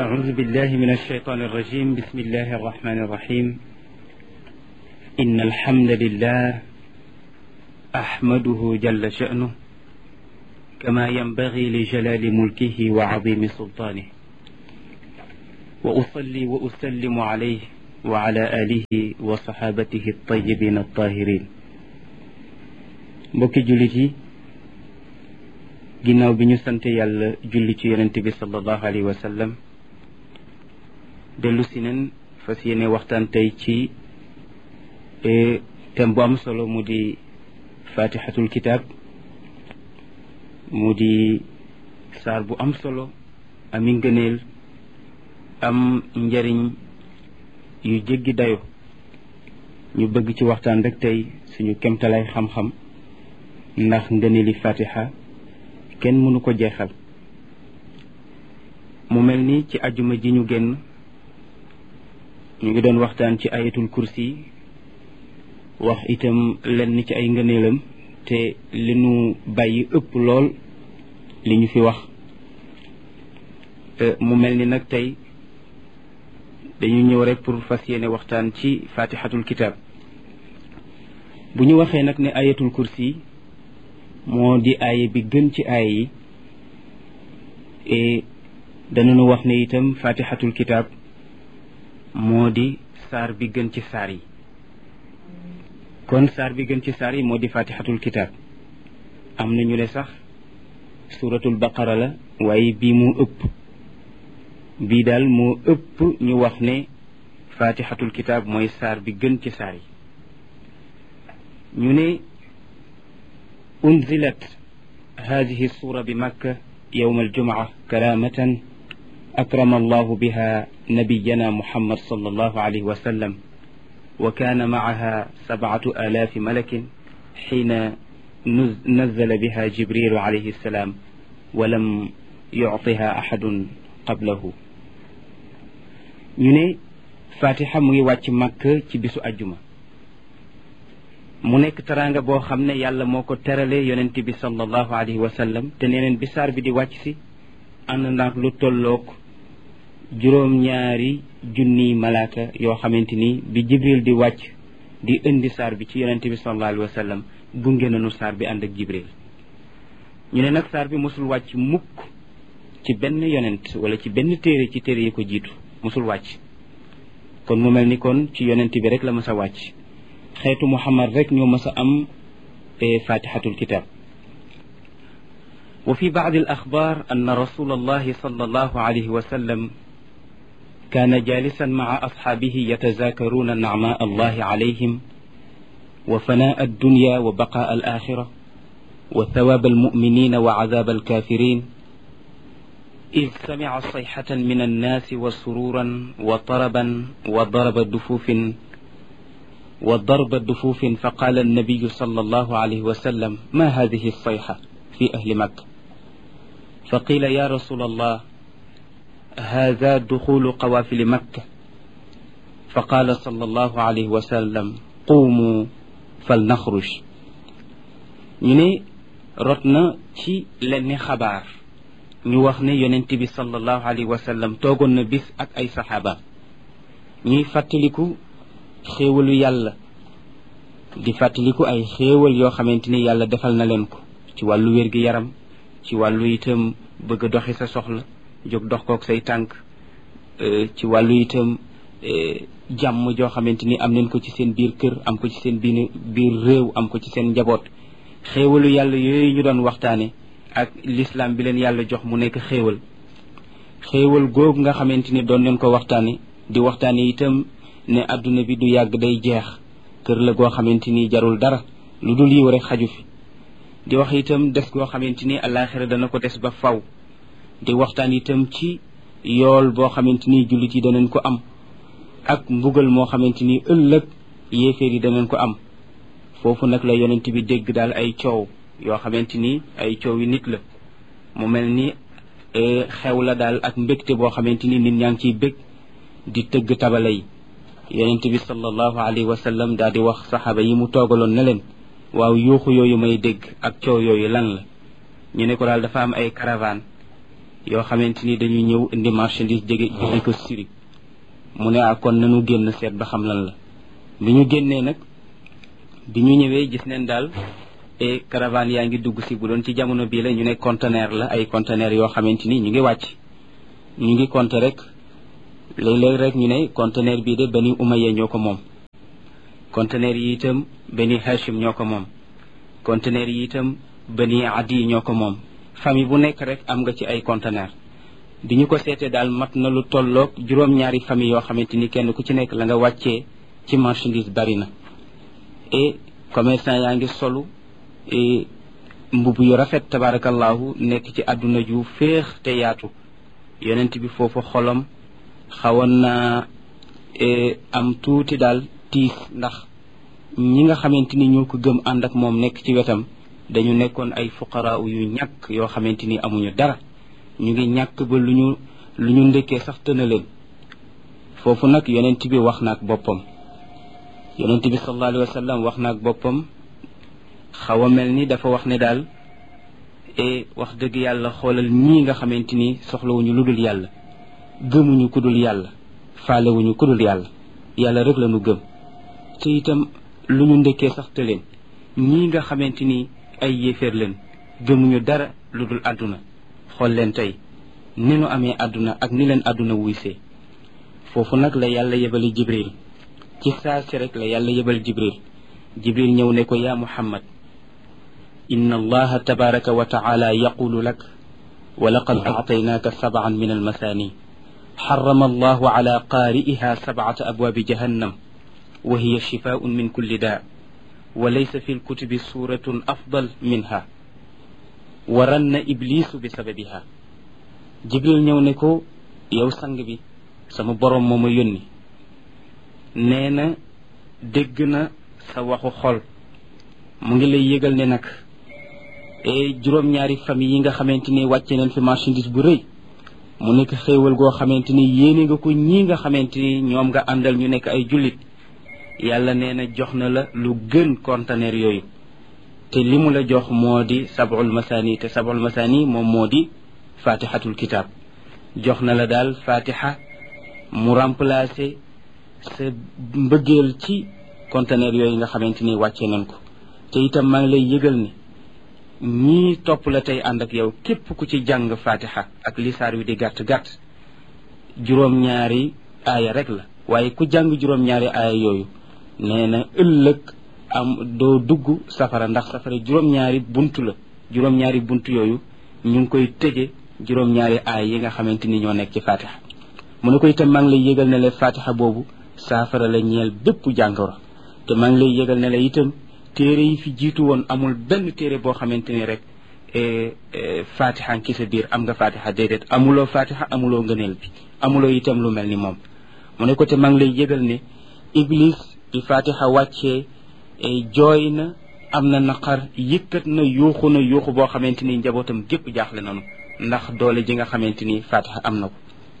أعوذ بالله من الشيطان الرجيم. بسم الله الرحمن الرحيم. إن الحمد لله أحمده جل شأنه كما ينبغي لجلال ملكه وعظيم سلطانه، وأصلي وأسلم عليه وعلى آله وصحابته الطيبين الطاهرين. mbokki jullit yi, ginnaaw bi ñu sante yàlla julli ci yonent bi sallallahu alayhi wa sallam, dellu si nen fas yéene waxtaan tey ci thème bu am solo mu di fatihatul kitab, mu di saar bu am solo, ami ngëneel, am njariñ yu jéggi dayo. ñu bëgg ci waxtaan rek tey suñu kemtalay xam-xam, ndax ngëneeli fatiha kenn mënu ko jeexal. mu mel ni ci ajuma ji ñu génn ñu ngi doon waxtaan ci ayatul kursi, wax itam lenn ci ay ngëneelam, te li nu bàyyi ëpp lool li ñu fi wax. mu mel ni nag tey dañu ñëw rek pour fas yéene waxtaan ci fatihatul kitab. bu ñu waxee nag ne ayatul kursi moo di aaya bi gën ci aaya yi, et danañu wax ne itam fatihatul kitab moo di saar bi gën ci saar yi. kon saar bi gën ci saar yi moo di fatihatul kitab. am na ñu ne sax suratul baqara la, waaye bii moo ëpp, bii daal moo ëpp ñu wax ne fatihatul kitab mooy saar bi gën ci saar yi. ñu ne unzilat hadihi sura bi makka yawm aljumaa karamatan akrama allahu biha nabiyana muhammad sallallahu alayhi wa sallam, wa kana maaha 7,000 malakin xiina nazala biha jibrilu alayhi salaam wa lam yuctiha axadun qablahu. ñu ne fatiha mu ngi wàcc makka ci bisu ajjuma, mu nekk teraanga boo xam ne yàlla moo ko terale yonent bi sallallahu alayhi wa sallam. te neneen bi saar bi di wàcc si ànd ndax lu tolloog 2,000 malaaka yoo xamante ni bi jibril di wàcc di indi saar bi ci yonent bi sallallahu alayhi wa sallam gunge nañu saar bi ànd ak jibril. ñu ne nag saar bi mosul wàcc mukk ci benn yonent wala ci benn téere ci téere yi ko jiitu, mosul wàcc. kon mu mel ni kon ci yonent bi rek la mës a wàcc. xeetu muhammad rek ñoo mës a am fatihatul kitab. wa fi baadi al axbar anna rasul allahi sallallahu alayhi wa sallam kaana jalisan maa asxaabihi yatazakaruuna nicmaa allahi alayhim wa fanaa addunya wa baqaa al axira wa thawaab almuminina wa cadaab alkafirin id samica sayxatan min annaasi wa sururan wa taraban wa daraba dufufin وضرب الدفوف فقال النبي صلى الله عليه وسلم ما هذه الصيحة في أهل مكة؟ فقيل يا رسول الله هذا دخول قوافل مكة. فقال صلى الله عليه وسلم قوموا فلنخرج. ñu ne rot na ci lenn xabaar ñu wax ne yonent bi sallallahu alayhi wa sallam toogoon na bis ak ay saxaabaam ñuy fàttaliku xéewalu yàlla, di fàttaliku ay xéewal yoo xamante ni yàlla defal na leen ko ci wàllu wér-gi-yaram, ci wàllu itam bëgg a doxi sa soxla jóg dox kook say tànk, ci wàllu itam jàmm joo xamante ni am nañ ko ci seen biir kër, am ko ci seen biir réew, am ko ci seen njaboot. xéewalu yàlla yooyu ñu doon waxtaane ak l'islam bi leen yàlla jox mu nekk xéewal. xéewal googu nga xamante ni doon nañ ko waxtaane, di waxtaane itam ne adduna bi du yàgg day jeex, kër la goo xamante ni jarul dara lu dul yiw rek xaju fi. di wax itam des goo xamante ni àllaaxira dana ko des ba faw. di waxtaan itam ci yool boo xamante ni jullit yi danañ ko am, ak mbugal moo xamante ni ëllëg yéeféer yi danañ ko am. foofu nag la yonent bi dégg daal ay coow yoo xamante ni ay coow yi nit la. mu mel ni xew la daal ak mbégte boo xamante ni nit ñaa ngi ciy bég di tëgg tabala yi. yonent bi sallallahu alayhi wa sallam daal di wax saxaaba yi mu toogaloon ne leen waaw yuuxu yooyu may dégg ak coow yooyu lan la. ñu ne ko daal dafa am ay caravane yoo xamante ni dañuy ñëw indi marchandise jóge ko Syrie mu ne kon nañu génn seet ba xam lan la. bi ñu génnee nag bi ñu ñëwee gis neen daal caravane yaa ngi dugg si bu doon ci jamono bii la ñu ne conteneur la ay conteneur yoo xamante ni ñu ngi wàcc ñu ngi compter rek léeg-léeg rek ñu ne conteneur bii de Bani Umayya ñoo ko moom conteneur yi itam Bani Hashim ñoo ko moom conteneur yi itam Bani Adi ñoo ko moom famille bu nekk rek am nga ci ay conteneur bi ñu ko seetee daal mat na lu tolloog juróom-ñaari famille yoo xamante ni kenn ku ci nekk la nga wàccee ci marchandise bari na et commerçant yaa ngi solu mbubb yu rafet tabarakallahu nekk ci àdduna ju féex te yaatu yonent bi foofu xolam xawoon na am tuuti daal tiis ndax ñi nga xamante ni ñoo ko gëm ànd ak moom nekk ci wetam dañu nekkoon ay fuqaraa yu ñàkk yoo xamante ni amuñu dara ñu ngi ñàkk ba lu ñu ndekkee sax tëna leen foofu nag yonent bi wax na ak boppam yonent bi sallallahu alayhi wa sallam wax na ak boppam xaw a mel ni dafa wax ne daal wax dëgg yàlla xoolal ñii nga xamante ni soxlawuñu lu dul yàlla gëmuñu ku dul yàlla faalewuñu ku dul yàlla yàlla rek la ñu gëm te itam lu ñu ndekkee sax te leen ñii nga xamante ni ay yéeféer leen gëmuñu dara lu dul àdduna xool leen tey ni nu amee àdduna ak ni leen àdduna wuysee foofu nag la yàlla yebali Jibril ci saa si rek la yàlla yebal Jibril ñëw ne ko yaa Muhammad inna allaha tabaraka wa taala yaqulu lak wa laqad aataynaaka sab'an min almasaani xarama allahu ala qaari'iha sab'ata abwaabi jahannam wa hiya shifaa'un min kulli daa wa laysa fi lkutubi suuratun afdal minha wa ranna iblisu bi sababiha Jibril ñëw ne ko yow sang bi sama boroom moo ma yónni nee na dégg na sa waxu xol mu ngi lay yëgal ne nag juróom-ñaari famille yi nga xamante ni wàcce nañ fi marchandise bu rëy mu nekk xéewal goo xamante ni yéene nga ko ñii nga xamante ni ñoom nga àndal ñu nekk ay jullit yàlla nee na jox na la lu gën conteneur yooyu te li mu la jox moo di sab'ul masaani te sab'ul masaani moom moo di fatihatul kitab jox na la daal fatiha mu remplacer sa mbëggeel ci conteneur yooyu nga xamante ni wàccee nañ ko te itam maa ngi lay yëgal ni ñii topp la tey ànd ak yow képp ku ci jàng fatiha ak lisaar wi di gàtt-gàtt juróom-ñaari aaya rek la waaye ku jàng juróom-ñaari aaya yooyu nee na ëllëg am doo dugg safara ndax safara juróom-ñaari buntu la juróom-ñaari buntu yooyu ñu ngi koy tëje juróom-ñaari aaya yi nga xamante ni ñoo nekk ci fatiha mu ne ko itam maa ngi lay yëgal ne la fatiha boobu saafara la ñeel bépp jàngoro te maa ngi lay yëgal ne la itam téere yi fi jiitu woon amul benn téere boo xamante ni rek fatiha ki sa biir am nga fatiha déedéet amuloo fatiha amuloo ngëneel bi amuloo itam lu mel ni moom mu ne ko te maa ngi lay yëgal ne iblis di fatiha wàccee jooy na am na naqar yëkkat na yuuxu boo xamante ni njabootam gépp jaaxle nanu ndax doole ji nga xamante ni fatiha am na ko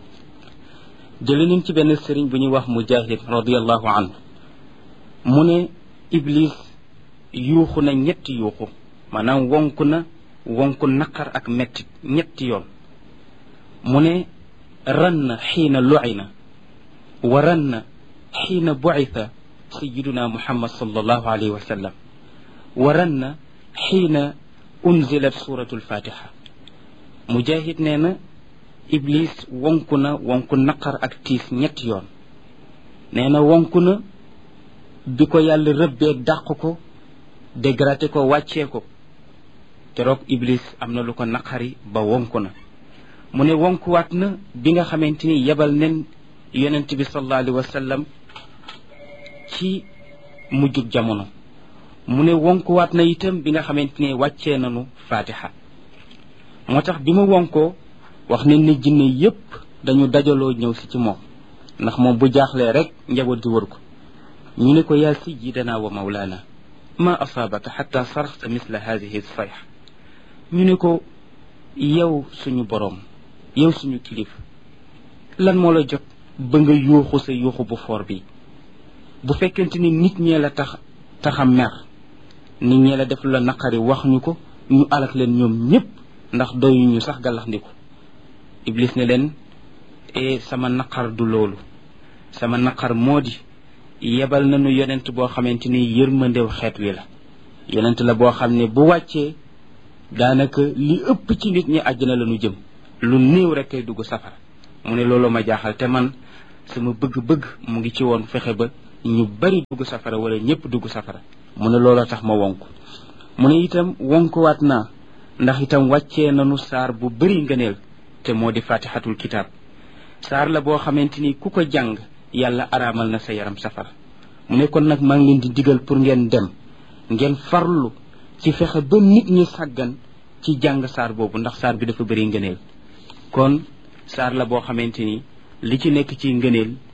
jële nañ ci benn sëriñ bu ñuy wax Mujahid radiallahu anhu mu ne iblis yuuxu na ñetti yuuxu maanaam wonku naqar ak mettit ñetti yoon mu ne ranna xiina lu'ina wa ranna xiina bu'itha sayyiduna muhammad sallallahu alayhi wa sallam wa ranna xiina unzilat suratu alfatiha Mujahid nee na iblis wonku naqar ak tiis ñetti yoon nee na wonku na bi ko yàlla rëbbee dàq ko dégradé ko wàccee ko keroog iblis am na lu ko naqari ba wonku na mu ne wonkuwaat na bi nga xamante ni yebal nen yonent bi sallallahu alayhi wa sallam ci mujjug jamono mu ne wonkuwaat na itam bi nga xamante ni wàccee nanu fatiha moo tax bi mu wonkoo wax nañ ne jinne yépp dañu dajaloo ñëw si ci moom ndax moom bu jaaxlee rek njaboot di wër ko ñu ne ko yaa sayyidana wa mawlana ma asaabaka xatta saraxta misla hadihi sayx ñu ne ko yow suñu boroom yow suñu kilifa lan moo la jot ba nga yuuxu sa yuuxu bu foor bi bu fekkente ni nit ñee la taxa mer nit ñee la def la naqari wax ñu ko ñu alak leen ñoom ñépp ndax doyuñu sax gàllax ndiku iblis ne leen sama naqar du loolu, sama naqar moo di yebal nañu yonent boo xamante ni yërmandew xeet wi la, yonent la boo xam ne bu wàccee daanaka li ëpp ci nit ñi àjjana la ñu jëm, lu néew rek kay dugg safara. mu ne loolu ma jaaxal, te man sama bëgg-bëgg mu ngi ci woon fexe ba ñu bari dugg safara wala ñëpp dugg safara. mu ne looloo tax ma wonk. mu ne itam wonkuwaat naa ndax itam wàccee nañu saar bu bari ngëneel te moo di fatihatul kitaab. saar la boo xamante ni ku ko jàng yàlla araamal na sa yaram safara. mu ne kon nag maa ngi leen di digal pour ngeen dem ngeen farlu ci fexe ba nit ñi sàggan ci jàng saar boobu, ndax saar bi dafa bari ngëneel. kon saar la boo xamante ni li ci nekk ci ngëneel